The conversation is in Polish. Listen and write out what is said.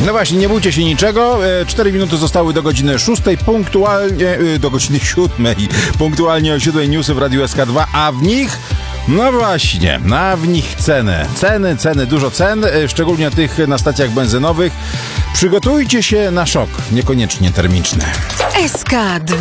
No właśnie, nie bójcie się niczego. 4 minuty zostały do godziny 6, punktualnie do godziny 7. Punktualnie o 7 newsy w Radiu SK2, a w nich... No właśnie, w nich ceny, dużo cen, szczególnie tych na stacjach benzynowych. Przygotujcie się na szok, niekoniecznie termiczny. SK2